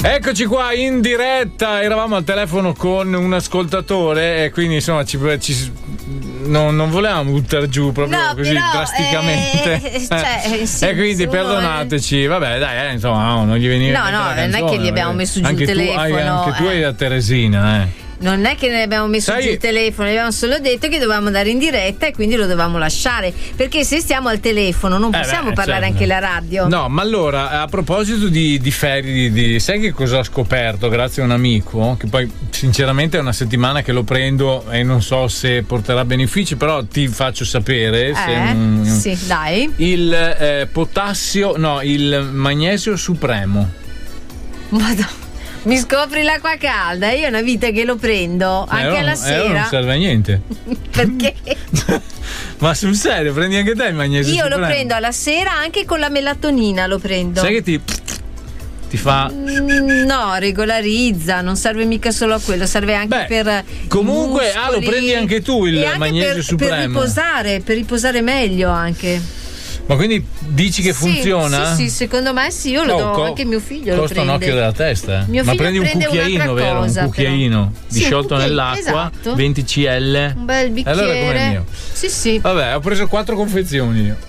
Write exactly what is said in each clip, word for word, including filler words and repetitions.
Eccoci qua in diretta, eravamo al telefono con un ascoltatore e quindi insomma ci, ci, non, non volevamo buttare giù proprio no, così però, drasticamente eh, cioè, sì, e quindi perdonateci, vabbè dai, eh, insomma no, non gli veniva no no, non è che gli abbiamo messo giù anche il telefono, tu, hai, anche eh. tu hai la Teresina, eh non è che ne abbiamo messo Sai, giù il telefono, abbiamo solo detto che dovevamo andare in diretta e quindi lo dovevamo lasciare, perché se stiamo al telefono non possiamo eh beh, parlare certo. Anche la radio. No, ma allora a proposito di, di ferie, di, di, sai che cosa ho scoperto grazie a un amico, che poi sinceramente è una settimana che lo prendo e non so se porterà benefici, però ti faccio sapere eh, se, mm, sì, dai. Il eh, potassio, no, il magnesio supremo. Madonna. Mi scopri l'acqua calda, io è una vita che lo prendo anche eh, alla eh, sera. Non serve a niente. Perché? Ma sul serio, prendi anche te il magnesio Io supremo? Lo prendo alla sera anche con la melatonina, lo prendo. Sai che ti ti fa mm, no, regolarizza, non serve mica solo a quello, serve anche Beh, per comunque muscoli, ah, lo prendi anche tu il anche magnesio per, supremo. Per riposare, per riposare meglio anche. Ma quindi dici che sì, funziona? Sì, sì, secondo me sì, io lo oh, do, co- anche mio figlio costa lo prende. un occhio della testa. Mio Ma prendi un cucchiaino, vero? Cosa, un cucchiaino però. di sì, sciolto cucchiaino, nell'acqua, esatto. venti centilitri. Un bel bicchiere. Allora come il mio. Sì, sì. Vabbè, ho preso quattro confezioni io.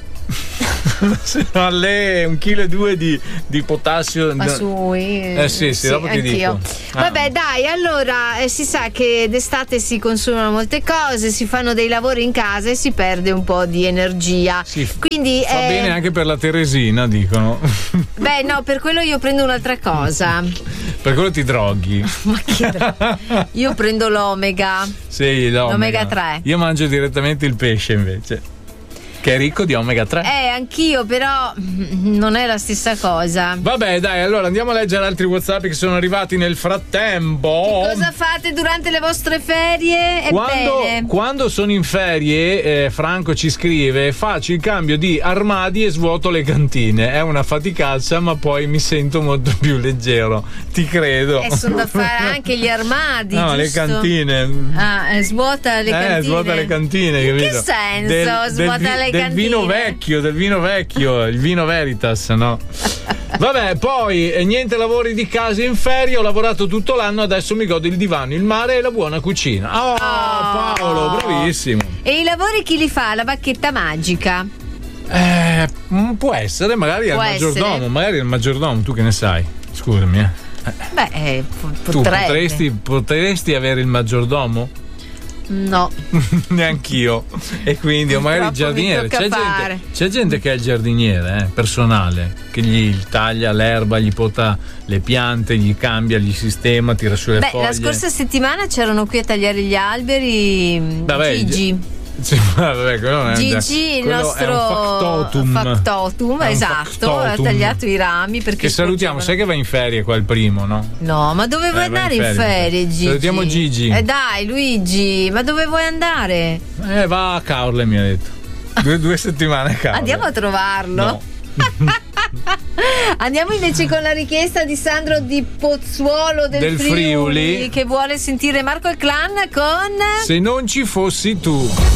A lei un chilo e due di, di potassio. Ma sui eh sì sì, sì, dopo ti anch'io. dico ah. Vabbè dai, allora eh, si sa che d'estate si consumano molte cose, si fanno dei lavori in casa e si perde un po' di energia, sì, quindi fa eh... bene anche per la Teresina, dicono. Beh no, per quello io prendo un'altra cosa. Per quello ti droghi. Ma che dro- io prendo l'omega. Sì, l'omega. l'omega tre. Io mangio direttamente il pesce invece, che è ricco di omega tre. Eh, anch'io, però non è la stessa cosa. Vabbè, dai, allora andiamo a leggere altri WhatsApp che sono arrivati nel frattempo. Che cosa fate durante le vostre ferie? Quando, Ebbene. quando sono in ferie, eh, Franco ci scrive: faccio il cambio di armadi e svuoto le cantine. È una faticaccia, ma poi mi sento molto più leggero. Ti credo. E sono da fare anche gli armadi. No, giusto? le cantine. Ah, svuota le eh, cantine. svuota le cantine. In capito? che senso? Del, svuota del, le del cantine. vino vecchio, del vino vecchio, il vino Veritas, no? Vabbè, poi eh, niente lavori di casa in ferie, ho lavorato tutto l'anno, adesso mi godo il divano, il mare e la buona cucina. Oh, oh. Paolo, bravissimo. E i lavori chi li fa? La bacchetta magica? Eh, può essere, magari può al maggiordomo, essere. magari al maggiordomo, tu che ne sai? Scusami, eh. Beh, eh, potrebbe. Tu potresti, potresti avere il maggiordomo? No. Neanch'io. E quindi o magari il giardiniere. C'è gente, c'è gente che è il giardiniere eh, personale, che gli taglia l'erba, gli pota le piante, gli cambia, gli sistema, tira su le Beh, foglie. la scorsa settimana c'erano qui a tagliare gli alberi. Vabbè, Gigi. Sì, vabbè, non è Gigi, il nostro è un factotum, factotum è un esatto, factotum. Ha tagliato i rami perché che salutiamo, sai che va in ferie qua il primo, no? No, ma dove vuoi eh, andare in in ferie, ferie, Gigi? Salutiamo Gigi. Eh dai, Luigi, ma dove vuoi andare? Eh, va a Caorle, mi ha detto. Due, due settimane a Caorle. Andiamo a trovarlo. No. Andiamo invece con la richiesta di Sandro di Pozzuolo del, del Friuli, Friuli che vuole sentire Marco il Clan con Se non ci fossi tu.